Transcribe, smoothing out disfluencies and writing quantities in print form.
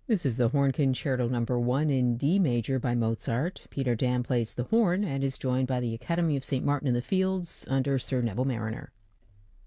This is the Horn Concerto number 1 in D major by Mozart. Peter Dam plays the horn and is joined by the Academy of St. Martin in the Fields under Sir Neville Marriner.